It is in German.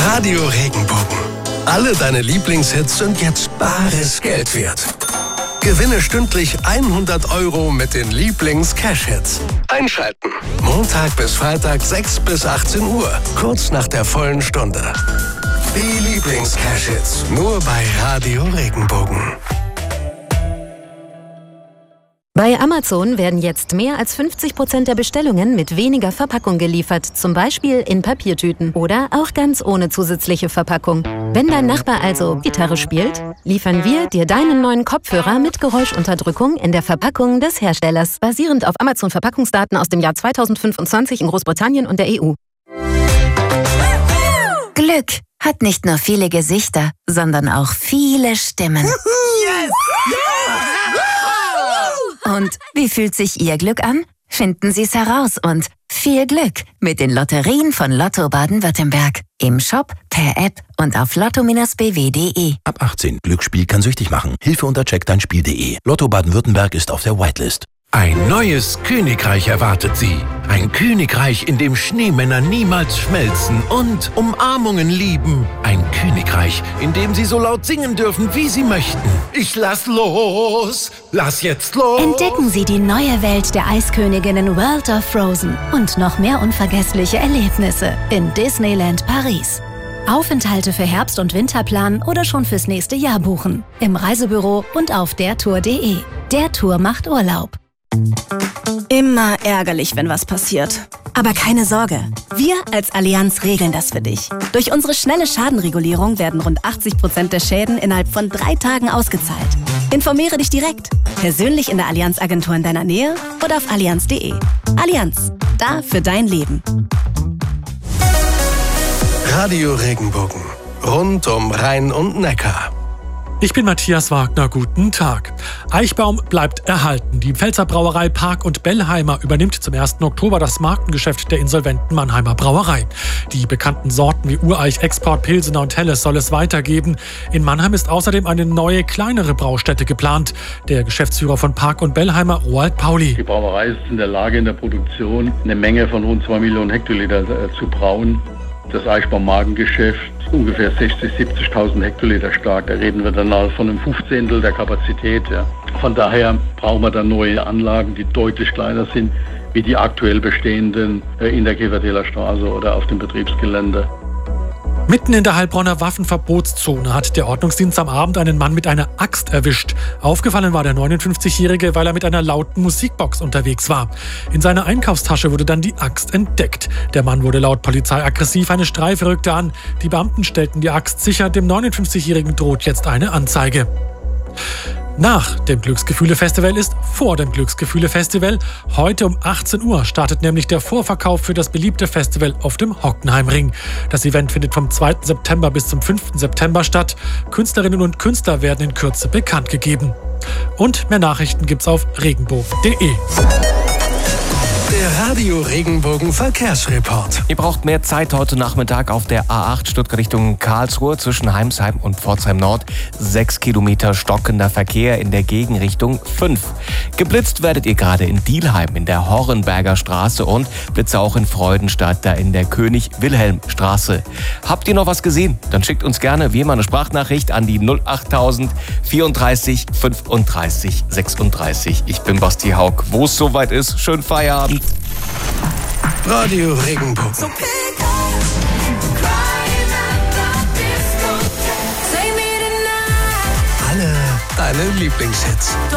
Radio Regenbogen. Alle deine Lieblingshits sind jetzt bares Geld wert. Gewinne stündlich 100 € mit den Lieblings-Cash-Hits. Einschalten. Montag bis Freitag 6 bis 18 Uhr. Kurz nach der vollen Stunde. Die Lieblings-Cash-Hits. Nur bei Radio Regenbogen. Bei Amazon werden jetzt mehr als 50% der Bestellungen mit weniger Verpackung geliefert, zum Beispiel in Papiertüten oder auch ganz ohne zusätzliche Verpackung. Wenn dein Nachbar also Gitarre spielt, liefern wir dir deinen neuen Kopfhörer mit Geräuschunterdrückung in der Verpackung des Herstellers, basierend auf Amazon-Verpackungsdaten aus dem Jahr 2025 in Großbritannien und der EU. Glück hat nicht nur viele Gesichter, sondern auch viele Stimmen. Yes! Und wie fühlt sich Ihr Glück an? Finden Sie es heraus und viel Glück mit den Lotterien von Lotto Baden-Württemberg. Im Shop, per App und auf lotto-bw.de. Ab 18. Glücksspiel kann süchtig machen. Hilfe unter checkdeinspiel.de. Lotto Baden-Württemberg ist auf der Whitelist. Ein neues Königreich erwartet Sie. Ein Königreich, in dem Schneemänner niemals schmelzen und Umarmungen lieben. Ein Königreich, in dem Sie so laut singen dürfen, wie Sie möchten. Ich lass los! Lass jetzt los! Entdecken Sie die neue Welt der Eisköniginnen World of Frozen und noch mehr unvergessliche Erlebnisse in Disneyland Paris. Aufenthalte für Herbst- und Winterplan oder schon fürs nächste Jahr buchen. Im Reisebüro und auf dertour.de. Der Tour macht Urlaub. Immer ärgerlich, wenn was passiert. Aber keine Sorge, wir als Allianz regeln das für dich. Durch unsere schnelle Schadenregulierung werden rund 80% der Schäden innerhalb von 3 Tagen ausgezahlt. Informiere dich direkt, persönlich in der Allianz-Agentur in deiner Nähe oder auf allianz.de. Allianz, da für dein Leben. Radio Regenbogen. Rund um Rhein und Neckar. Ich bin Matthias Wagner, guten Tag. Eichbaum bleibt erhalten. Die Pfälzer Brauerei Park und Bellheimer übernimmt zum 1. Oktober das Markengeschäft der insolventen Mannheimer Brauerei. Die bekannten Sorten wie Ureich, Export, Pilsener und Helles soll es weitergeben. In Mannheim ist außerdem eine neue, kleinere Braustätte geplant. Der Geschäftsführer von Park und Bellheimer, Roald Pauli. Die Brauerei ist in der Lage, in der Produktion eine Menge von rund 2 Millionen Hektoliter zu brauen. Das Eichbaum-Markengeschäft ungefähr 60.000, 70.000 Hektoliter stark. Da reden wir dann von einem 15. der Kapazität. Ja. Von daher brauchen wir dann neue Anlagen, die deutlich kleiner sind, wie die aktuell bestehenden in der Kevertäler Straße oder auf dem Betriebsgelände. Mitten in der Heilbronner Waffenverbotszone hat der Ordnungsdienst am Abend einen Mann mit einer Axt erwischt. Aufgefallen war der 59-Jährige, weil er mit einer lauten Musikbox unterwegs war. In seiner Einkaufstasche wurde dann die Axt entdeckt. Der Mann wurde laut Polizei aggressiv, eine Streife rückte an. Die Beamten stellten die Axt sicher, dem 59-Jährigen droht jetzt eine Anzeige. Nach dem Glücksgefühle-Festival ist vor dem Glücksgefühle-Festival. Heute um 18 Uhr startet nämlich der Vorverkauf für das beliebte Festival auf dem Hockenheimring. Das Event findet vom 2. September bis zum 5. September statt. Künstlerinnen und Künstler werden in Kürze bekannt gegeben. Und mehr Nachrichten gibt's auf regenbogen.de. Der Radio Regenbogen Verkehrsreport. Ihr braucht mehr Zeit heute Nachmittag auf der A8 Stuttgart Richtung Karlsruhe zwischen Heimsheim und Pforzheim Nord. 6 Kilometer stockender Verkehr in der Gegenrichtung 5. Geblitzt werdet ihr gerade in Dielheim in der Horrenberger Straße und Blitze auch in Freudenstadt, da in der König-Wilhelm-Straße. Habt ihr noch was gesehen? Dann schickt uns gerne wie immer eine Sprachnachricht an die 08000 34 35 36. Ich bin Basti Haug. Wo es soweit ist, schönen Feierabend. Radio Regenbogen. Alle deine Lieblingshits.